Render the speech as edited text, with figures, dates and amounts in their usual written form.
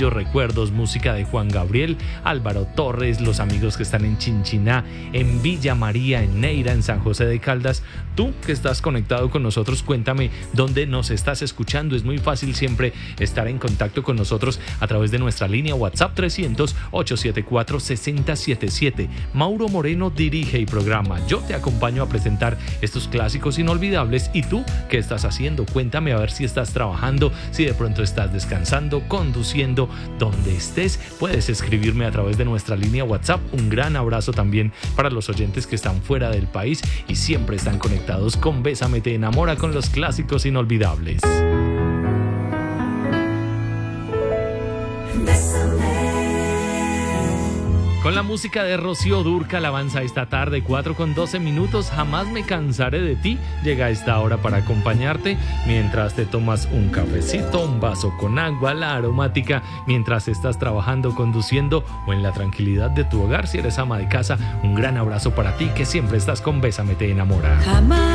Bellos Recuerdos, música de Juan Gabriel, Álvaro Torres, los amigos que están en Chinchiná, en Villa María, en Neira, en San José de Caldas. Tú que estás conectado con nosotros, cuéntame dónde nos estás escuchando. Es muy fácil siempre estar en contacto con nosotros a través de nuestra línea WhatsApp 300-874-6077. Mauro Moreno dirige y programa. Yo te acompaño a presentar estos clásicos inolvidables. ¿Y tú qué estás haciendo? Cuéntame, a ver si estás trabajando, si de pronto estás descansando, conduciendo, donde estés. Puedes escribirme a través de nuestra línea WhatsApp. Un gran abrazo también para los oyentes que están fuera del país y siempre están conectados con Bésame Te Enamora, con los clásicos inolvidables. Con la música de Rocío Dúrcal avanza esta tarde, 4:12. Jamás me cansaré de ti. Llega a esta hora para acompañarte mientras te tomas un cafecito, un vaso con agua, la aromática, mientras estás trabajando, conduciendo o en la tranquilidad de tu hogar. Si eres ama de casa, un gran abrazo para ti que siempre estás con Bésame Te Enamora. Jamás